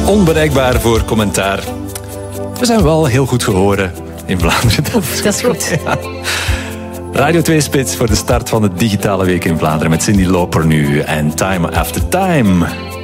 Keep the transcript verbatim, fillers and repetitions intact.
onbereikbaar voor commentaar. We zijn wel heel goed gehoord in Vlaanderen. Oef, dat is goed. Ja. Radio twee Spits voor de start van de digitale week in Vlaanderen met Cyndi Lauper nu en Time After Time.